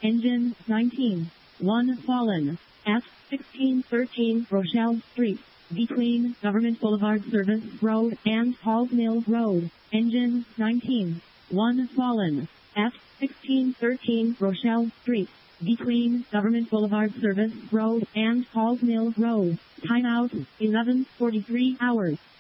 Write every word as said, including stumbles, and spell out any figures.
Engine nineteen. one fallen. F sixteen thirteen Rochelle Street, between Government Boulevard Service Road and Halls Mill Road. Engine nineteen. one fallen. F sixteen thirteen Rochelle Street, between Government Boulevard Service Road and Halls Mill Road. Timeout eleven forty-three hours.